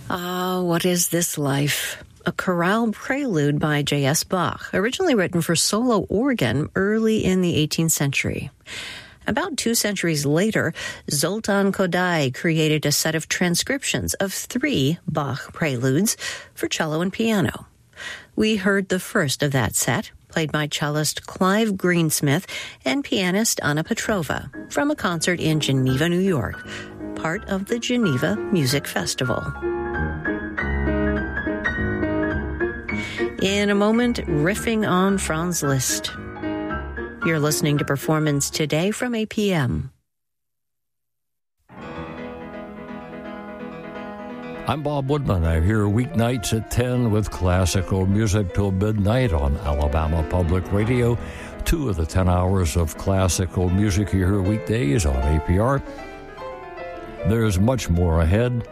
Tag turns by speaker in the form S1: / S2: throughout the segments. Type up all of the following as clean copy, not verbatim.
S1: What is this life? A chorale prelude by J.S. Bach, originally written for solo organ early in the 18th century. About 2 centuries later, Zoltán Kodály created a set of transcriptions of 3 Bach preludes for cello and piano. We heard the first of that set, played by cellist Clive Greensmith and pianist Anna Petrova, from a concert in Geneva, New York, part of the Geneva Music Festival. In a moment, riffing on Franz Liszt. You're listening to Performance Today from APM.
S2: I'm Bob Woodman. I'm here weeknights at 10 with classical music till midnight on Alabama Public Radio. 2 of the 10 hours of classical music you hear weekdays on APR. There's much more ahead.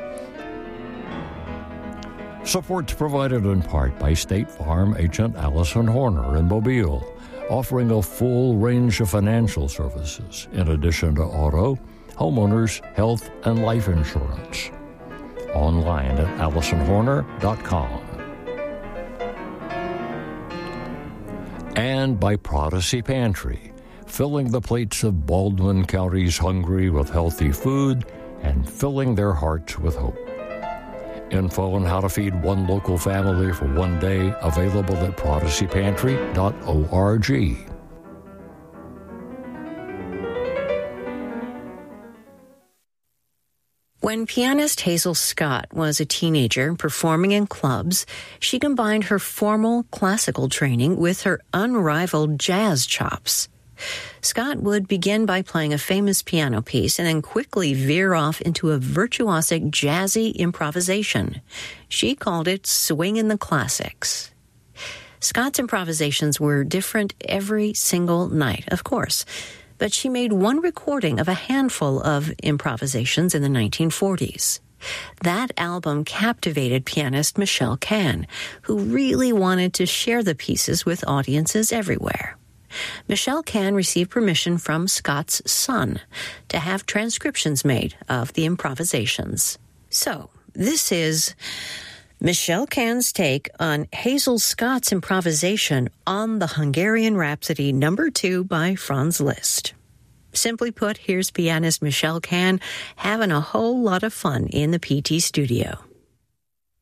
S2: Support's provided in part by State Farm agent Allison Horner in Mobile, offering a full range of financial services in addition to auto, homeowners, health, and life insurance. Online at AllisonHorner.com. And by Prodigy Pantry, filling the plates of Baldwin County's hungry with healthy food and filling their hearts with hope. Info on how to feed one local family for one day available at prodigypantry.org.
S1: When pianist Hazel Scott was a teenager performing in clubs, she combined her formal classical training with her unrivaled jazz chops. Scott would begin by playing a famous piano piece and then quickly veer off into a virtuosic jazzy improvisation. She called it swingin' the classics. Scott's improvisations were different every single night, of course, but she made one recording of a handful of improvisations in the 1940s. That album captivated pianist Michelle Kahn, who really wanted to share the pieces with audiences everywhere. Michelle Kahn received permission from Scott's son to have transcriptions made of the improvisations. So, this is Michelle Kahn's take on Hazel Scott's improvisation on the Hungarian Rhapsody No. 2 by Franz Liszt. Simply put, here's pianist Michelle Kahn having a whole lot of fun in the PT studio.